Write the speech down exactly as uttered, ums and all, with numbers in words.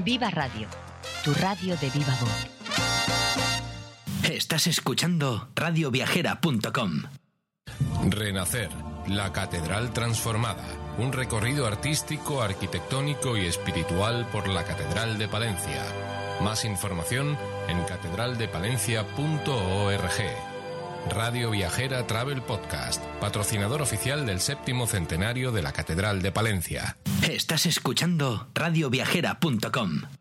Viva Radio, tu radio de viva voz. Estás escuchando radio viajera punto com. Renacer, la catedral transformada. Un recorrido artístico, arquitectónico y espiritual por la Catedral de Palencia. Más información en catedral de palencia punto org. Radio Viajera Travel Podcast, patrocinador oficial del séptimo centenario de la Catedral de Palencia. Estás escuchando radio viajera punto com.